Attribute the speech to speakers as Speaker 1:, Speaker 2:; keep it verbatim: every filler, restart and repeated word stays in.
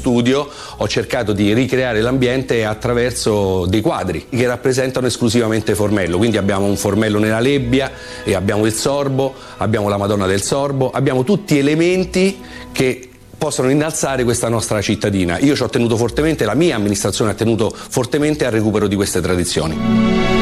Speaker 1: studio ho cercato di ricreare l'ambiente attraverso dei quadri che rappresentano esclusivamente Formello, quindi abbiamo un Formello nella Lebbia e abbiamo il Sorbo, abbiamo la Madonna del Sorbo, abbiamo tutti elementi che possono innalzare questa nostra cittadina. Io ci ho tenuto fortemente, la mia amministrazione ha tenuto fortemente al recupero di queste tradizioni.